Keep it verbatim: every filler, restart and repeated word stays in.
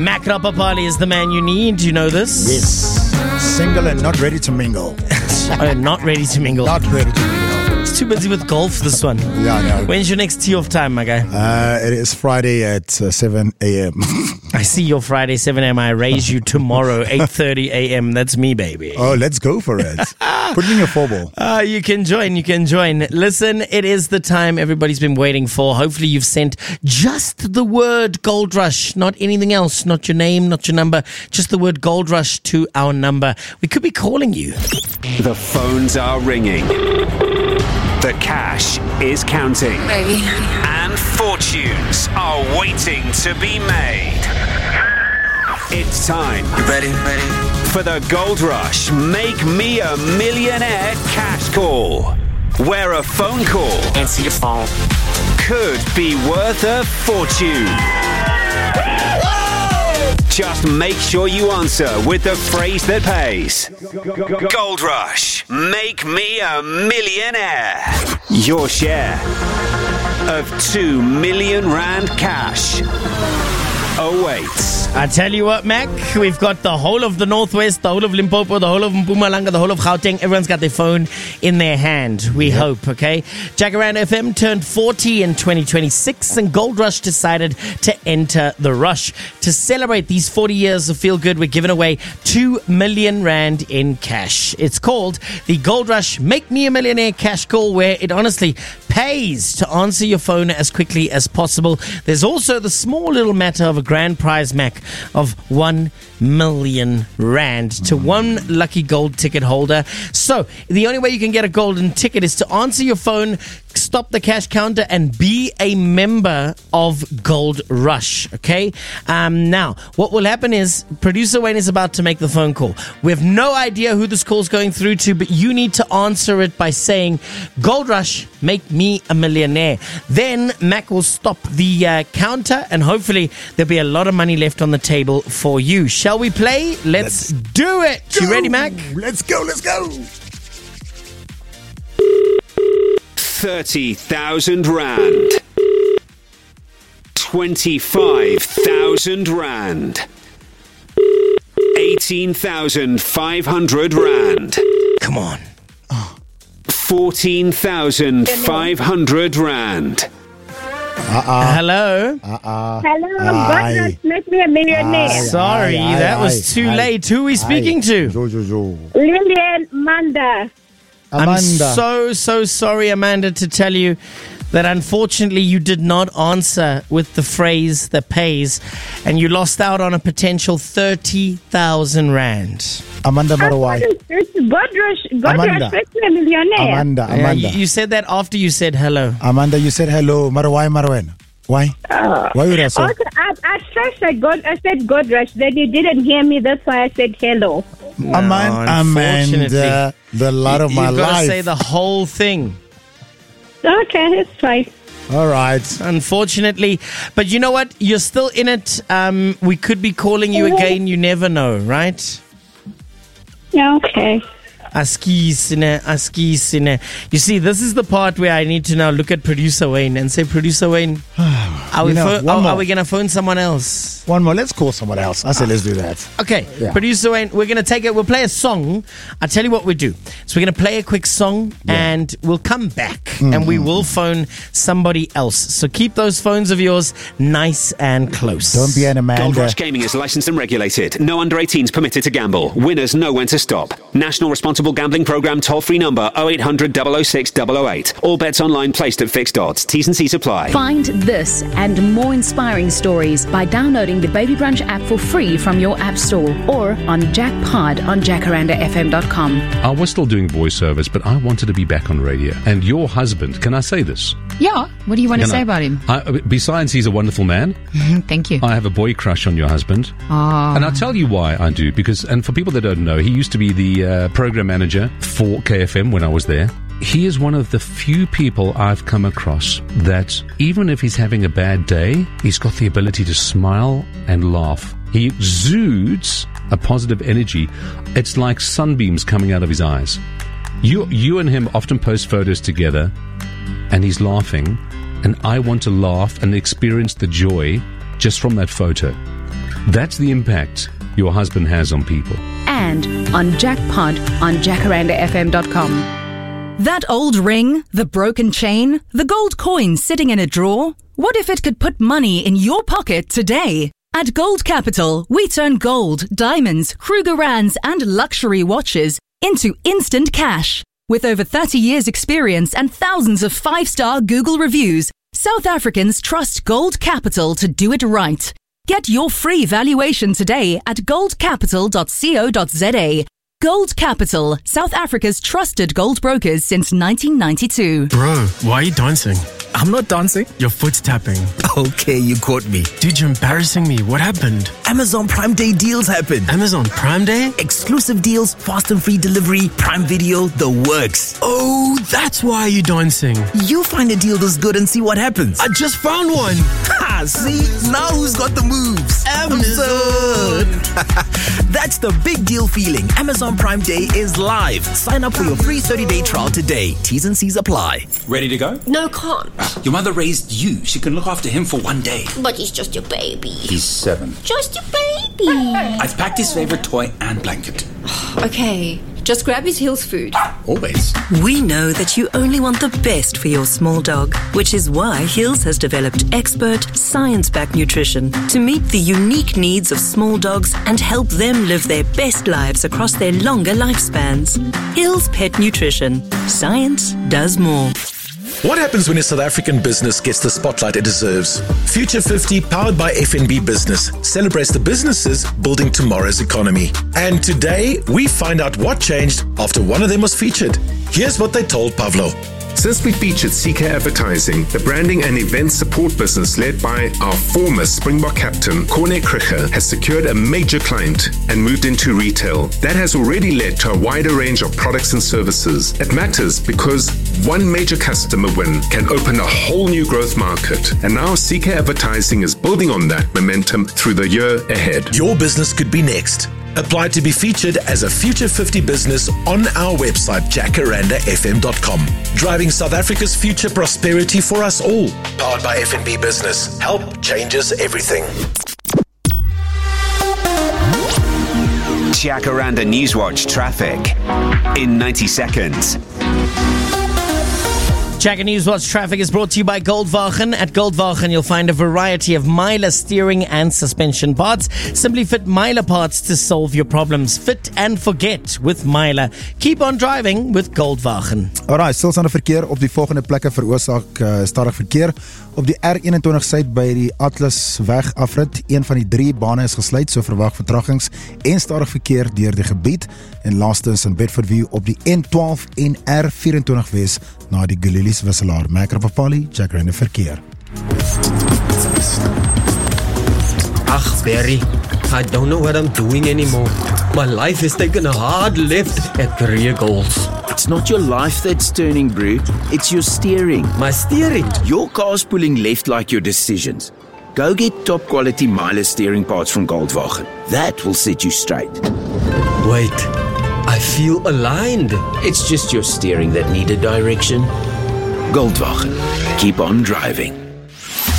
Mac Rapapali is the man you need. You know this? Yes. Single and not ready to mingle. Oh, not ready to mingle. Not ready to mingle. It's too busy with golf, this one. Yeah, I know. When's your next tee off time, my guy? Uh, it is Friday at uh, seven a.m. I see your Friday, seven a.m. I raise you tomorrow, eight thirty a.m. That's me, baby. Oh, let's go for it. Put me in your four ball. Uh, you can join, you can join. Listen, it is the time everybody's been waiting for. Hopefully you've sent just the word Gold Rush, not anything else, not your name, not your number, just the word Gold Rush to our number. We could be calling you. The phones are ringing. The cash is counting. Baby. And fortunes are waiting to be made. It's time. You ready? Ready? For the Gold Rush Make Me a Millionaire cash call, where a phone call Answer your phone. could be worth a fortune. Just make sure you answer with the phrase that pays. Gold Rush, make me a millionaire. Your share of two million rand cash awaits. I tell you what, Mac, we've got the whole of the Northwest, the whole of Limpopo, the whole of Mpumalanga, the whole of Gauteng. Everyone's got their phone in their hand, we yep. hope, okay? Jacaranda F M turned forty in twenty twenty-six, and Gold Rush decided to enter the rush. To celebrate these forty years of Feel Good, we're giving away two million rand in cash. It's called the Gold Rush Make Me a Millionaire cash call, where it honestly pays to answer your phone as quickly as possible. There's also the small little matter of a grand prize, Mac, of one million rand to one lucky gold ticket holder. So the only way you can get a golden ticket is to answer your phone, stop the cash counter, and be a member of Gold Rush. Okay. Um, now, what will happen is producer Wayne is about to make the phone call. We have no idea who this call is going through to, but you need to answer it by saying, "Gold Rush, make me a millionaire." Then Mac will stop the uh, counter, and hopefully there'll be a lot of money left on the table for you. Shall we play? Let's, Let's do it. Go. You ready, Mac? Let's go. Let's go. thirty thousand rand. twenty-five thousand rand. eighteen thousand five hundred rand. Come on. fourteen thousand five hundred rand. Uh-uh. Hello? Uh-uh. Hello, God Rush, make me a millionaire. Aye, Sorry, aye, that aye, was too aye, late. Who are we speaking aye. to? Jo, jo, jo. Lillian Manda. I'm Amanda. so, so sorry, Amanda, to tell you that unfortunately you did not answer with the phrase that pays, and you lost out on a potential thirty thousand rand. Amanda Marawai. It's God Rush, God Amanda. Rush, make me a millionaire. Amanda. Yeah, Amanda. you, you said that after you said hello. Amanda, you said hello. Marawai Marwen. Why? Uh, Why would I say? Okay, I, I first said God, I said God Rush, then you didn't hear me, that's why I said hello. No, Aman- unfortunately. Amanda, the lot of you, my you've got to life. say the whole thing. Okay, that's fine. All right. Unfortunately. But you know what? You're still in it. Um, we could be calling you again. You never know, right? Yeah, okay. Askisine, askisine. You see, this is the part where I need to now look at producer Wayne and say, producer Wayne, are we, You know, pho- one are, more. are we going to phone someone else? One more. Let's call someone else. I said let's do that. Okay, Yeah. producer Wayne, we're going to take it. We'll play a song. I'll tell you what we do. So we're going to play a quick song and we'll come back Mm-hmm. and we will phone somebody else. So keep those phones of yours nice and close. Don't be an Gold Amanda. Rush Gaming is licensed and regulated. No under eighteens permitted to gamble. Winners know when to stop. National Responsible Gambling Programme toll-free number oh eight hundred, double oh six, double oh eight. All bets online placed at fixed odds. T's and C's apply. Find this and more inspiring stories by downloading the Baby Brunch app for free from your app store or on Jackpod on jacaranda f m dot com. I was still doing voiceovers, but I wanted to be back on radio. And your husband, can I say this? Yeah. What do you want to Can say I- about him? I, besides, he's a wonderful man. Thank you. I have a boy crush on your husband. Oh. And I'll tell you why I do. Because, and for people that don't know, he used to be the uh, program manager for K F M when I was there. He is one of the few people I've come across that even if he's having a bad day, he's got the ability to smile and laugh. He exudes a positive energy. It's like sunbeams coming out of his eyes. You, you and him often post photos together and he's laughing, and I want to laugh and experience the joy just from that photo. That's the impact your husband has on people. And on Jackpot on jacaranda f m dot com. That old ring, the broken chain, the gold coin sitting in a drawer? What if it could put money in your pocket today? At Gold Capital, we turn gold, diamonds, Krugerrands and luxury watches into instant cash. With over thirty years experience and thousands of five-star Google reviews, South Africans trust Gold Capital to do it right. Get your free valuation today at gold capital dot co dot za. Gold Capital, South Africa's trusted gold brokers since nineteen ninety-two. Bro, why are you dancing? I'm not dancing. Your foot's tapping. Okay, you caught me. Dude, you're embarrassing me. What happened? Amazon Prime Day deals happened. Amazon Prime Day? Exclusive deals, fast and free delivery, Prime Video, the works. Oh, that's why you're dancing. You find a deal this good and see what happens. I just found one. Ha, see? Now who's got the moves? Amazon. That's the big deal feeling. Amazon Prime Day is live. Sign up for your free thirty-day trial today. T's and C's apply. Ready to go? No, can't. Your mother raised you. She can look after him for one day. But he's just your baby. He's seven. Just your baby. I've packed his favorite toy and blanket. Okay, just grab his Hills food. Always. We know that you only want the best for your small dog, which is why Hills has developed expert, science-backed nutrition to meet the unique needs of small dogs and help them live their best lives across their longer lifespans. Hills Pet Nutrition. Science does more. What happens when a South African business gets the spotlight it deserves? Future fifty, powered by F N B Business, celebrates the businesses building tomorrow's economy. And today, we find out what changed after one of them was featured. Here's what they told Pavlo. Since we featured C K Advertising, the branding and event support business led by our former Springbok captain, Corne Krige, has secured a major client and moved into retail. That has already led to a wider range of products and services. It matters because one major customer win can open a whole new growth market. And now C K Advertising is building on that momentum through the year ahead. Your business could be next. Apply to be featured as a Future fifty business on our website, jacaranda f m dot com. Driving South Africa's future prosperity for us all. Powered by F N B Business. Help changes everything. Jacaranda Newswatch traffic in ninety seconds. Jacaranda Newswatch traffic is brought to you by Goldwagen. At Goldwagen, you'll find a variety of Myla steering and suspension parts. Simply fit Myla parts to solve your problems. Fit and forget with Myla. Keep on driving with Goldwagen. Alright, stilstaande verkeer op die volgende plekke veroorsaak uh, stadig verkeer. Op die R eenentwintig suid by die Atlasweg afrit, een van die drie bane is gesluit, so verwag vertragings en stadig verkeer deur die gebied. En laastens in Bedfordview op die N twaalf en R vyf-en-twintig wes na die Galilees wisselaar. Macra Papali, Jacaranda verkeer. Ach, Barry, I don't know what I'm doing anymore. My life has taken a hard left at career goals. It's not your life that's turning, bro. It's your steering. My steering? Your car's pulling left like your decisions. Go get top quality Myla steering parts from Goldwagen. That will set you straight. Wait, I feel aligned. It's just your steering that needed direction. Goldwagen. Keep on driving.